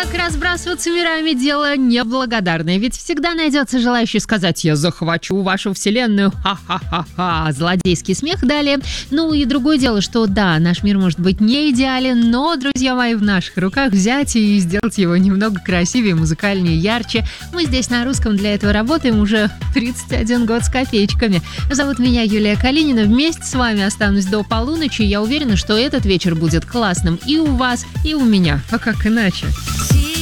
Разбрасываться мирами дело неблагодарное, ведь всегда найдется желающий сказать: «Я захвачу вашу вселенную, ха-ха-ха-ха», злодейский смех далее. Ну и другое дело, что да, наш мир может быть не идеален, но, друзья мои, в наших руках взять и сделать его немного красивее, музыкальнее, ярче. Мы здесь на русском для этого работаем уже 31 год с копеечками. Зовут меня Юлия Калинина, вместе с вами останусь до полуночи. Я уверена, что этот вечер будет классным и у вас, и у меня, а как иначе?